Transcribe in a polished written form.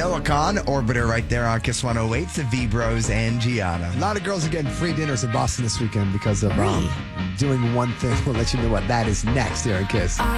Noah Khan, Orbiter right there on Kiss 108. It's the V-Bros and Gianna. A lot of girls are getting free dinners in Boston this weekend because of doing one thing. We'll let you know what that is next here on Kiss.